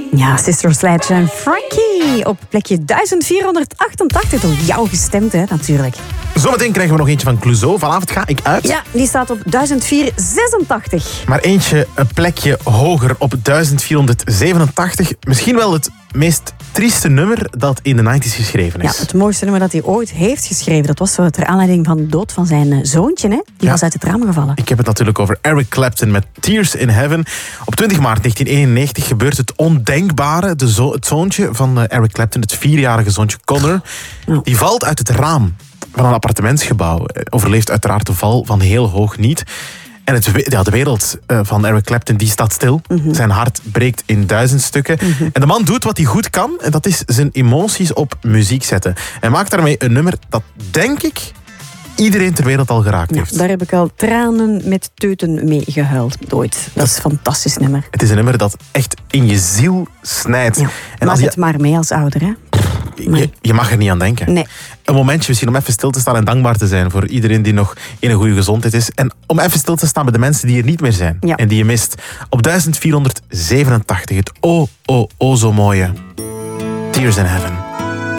Ja, Sister Sledge en Frankie op plekje 1488. Door jou gestemd, hè, natuurlijk. Zometeen krijgen we nog eentje van Clouseau. Vanavond ga ik uit. Ja, die staat op 1486. Maar eentje een plekje hoger op 1487. Misschien wel het meest trieste nummer dat in de 90's geschreven is. Ja, het mooiste nummer dat hij ooit heeft geschreven. Dat was zo ter aanleiding van de dood van zijn zoontje. Hè? Die was uit het raam gevallen. Ik heb het natuurlijk over Eric Clapton met Tears in Heaven. Op 20 maart 1991 gebeurt het ondenkbare. Het zoontje van Eric Clapton, het 4-jarige zoontje Connor, die valt uit het raam van een appartementsgebouw. Overleeft uiteraard de val van heel hoog niet. En de wereld van Eric Clapton die staat stil. Mm-hmm. Zijn hart breekt in 1000 stukken. Mm-hmm. En de man doet wat hij goed kan. En dat is zijn emoties op muziek zetten. Hij maakt daarmee een nummer dat, denk ik, iedereen ter wereld al geraakt heeft. Daar heb ik al tranen met teuten mee gehuild ooit. Dat is een fantastisch nummer. Het is een nummer dat echt in je ziel snijdt. Ja. En maak het maar mee als ouder, hè? Je mag er niet aan denken. Nee. Een momentje misschien om even stil te staan en dankbaar te zijn voor iedereen die nog in een goede gezondheid is. En om even stil te staan bij de mensen die er niet meer zijn. Ja. En die je mist. Op 1487 het oh zo mooie Tears in Heaven.